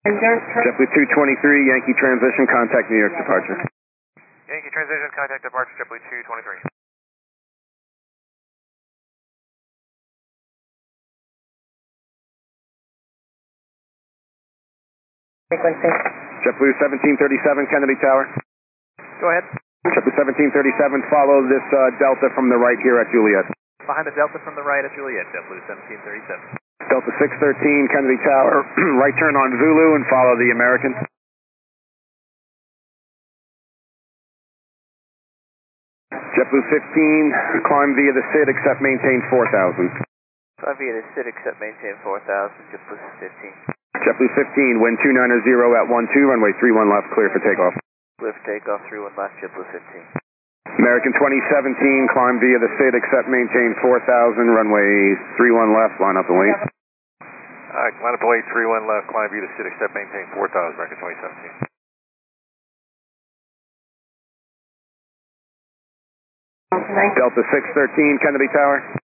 JetBlue 223, Yankee transition, contact New York departure. Yankee transition, contact departure, JetBlue 223. Frequency. JetBlue 1737, Kennedy Tower. Go ahead. JetBlue 1737, follow this Delta from the right here at Juliet. Behind the Delta from the right at Juliet, JetBlue 1737. Delta 613, Kennedy Tower, right turn on Zulu and follow the American. JetBlue 15, climb via the SID, except maintain 4,000. Climb via the SID, except maintain 4,000, JetBlue 15. JetBlue 15, wind 290 at 12, runway 31 left, clear for takeoff. Clear for takeoff, 31 left, JetBlue 15. American 2017, climb via the SID, except maintain 4,000, runway 31 left, line up and wait. Alright, line up and wait, 31 left, climb via the SID, except maintain 4,000, American 2017. Delta 613, Kennedy Tower.